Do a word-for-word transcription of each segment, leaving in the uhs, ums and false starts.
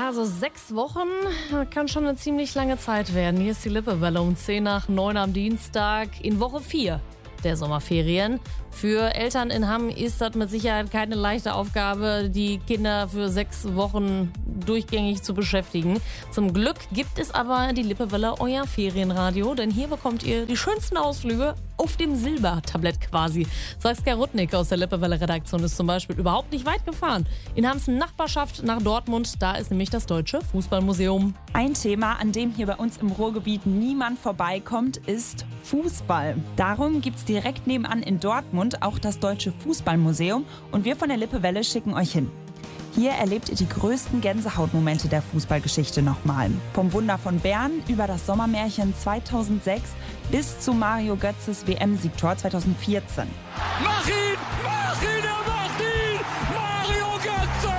Ja, so sechs Wochen kann schon eine ziemlich lange Zeit werden. Hier ist die Lippewelle um zehn nach neun am Dienstag in Woche vier der Sommerferien. Für Eltern in Hamm ist das mit Sicherheit keine leichte Aufgabe, die Kinder für sechs Wochen durchgängig zu beschäftigen. Zum Glück gibt es aber die Lippewelle, euer Ferienradio, denn hier bekommt ihr die schönsten Ausflüge auf dem Silbertablett quasi. Saskia Rudnick aus der Lippewelle-Redaktion ist zum Beispiel überhaupt nicht weit gefahren. In Hamms Nachbarschaft nach Dortmund, da ist nämlich das Deutsche Fußballmuseum. Ein Thema, an dem hier bei uns im Ruhrgebiet niemand vorbeikommt, ist Fußball. Darum gibt es direkt nebenan in Dortmund auch das Deutsche Fußballmuseum und wir von der Lippewelle schicken euch hin. Hier erlebt ihr die größten Gänsehautmomente der Fußballgeschichte nochmal. Vom Wunder von Bern über das Sommermärchen zweitausendsechs bis zu Mario Götzes W M-Siegtor zweitausendvierzehn. Mach ihn! Mach ihn! Er macht ihn! Mario Götze!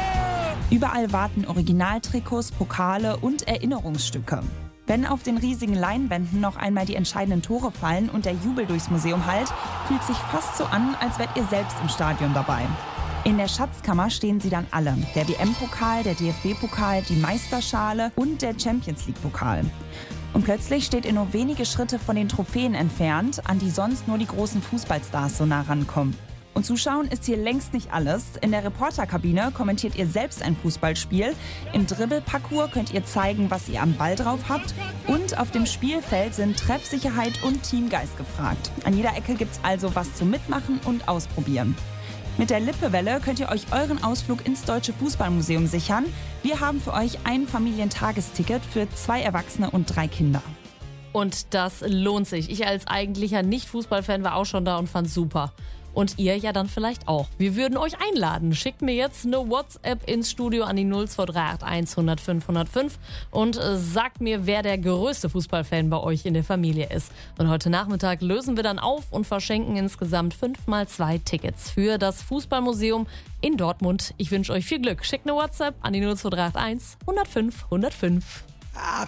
Überall warten Originaltrikots, Pokale und Erinnerungsstücke. Wenn auf den riesigen Leinwänden noch einmal die entscheidenden Tore fallen und der Jubel durchs Museum hallt, fühlt sich fast so an, als wärt ihr selbst im Stadion dabei. In der Schatzkammer stehen sie dann alle. Der W M-Pokal, der D F B-Pokal, die Meisterschale und der Champions-League-Pokal. Und plötzlich steht ihr nur wenige Schritte von den Trophäen entfernt, an die sonst nur die großen Fußballstars so nah rankommen. Und zuschauen ist hier längst nicht alles. In der Reporterkabine kommentiert ihr selbst ein Fußballspiel. Im Dribbelparcours könnt ihr zeigen, was ihr am Ball drauf habt. Und auf dem Spielfeld sind Treffsicherheit und Teamgeist gefragt. An jeder Ecke gibt's also was zum Mitmachen und Ausprobieren. Mit der Lippewelle könnt ihr euch euren Ausflug ins Deutsche Fußballmuseum sichern. Wir haben für euch ein Familientagesticket für zwei Erwachsene und drei Kinder. Und das lohnt sich. Ich als eigentlicher Nicht-Fußballfan war auch schon da und fand's super. Und ihr ja dann vielleicht auch. Wir würden euch einladen. Schickt mir jetzt eine WhatsApp ins Studio an die null zwei drei acht eins null null fünf null null fünf und sagt mir, wer der größte Fußballfan bei euch in der Familie ist. Und heute Nachmittag lösen wir dann auf und verschenken insgesamt fünf mal zwei Tickets für das Fußballmuseum in Dortmund. Ich wünsche euch viel Glück. Schickt eine WhatsApp an die null zwei drei acht eins null null fünf null null fünf.